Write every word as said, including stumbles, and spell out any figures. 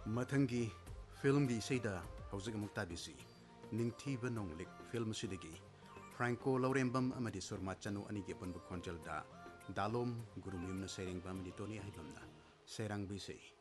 मथंगी film की इसेदा हौजक अमुक ताबिसी निंगथीबा नोंगलिक film सिदगी Franco लौरेंबम अमदी सुरमा चनु अनि के पनबु खोंजलदा दालोम गुरुमिमना सेरेंगबम नितोनी हाइबमना सेरंग बिसे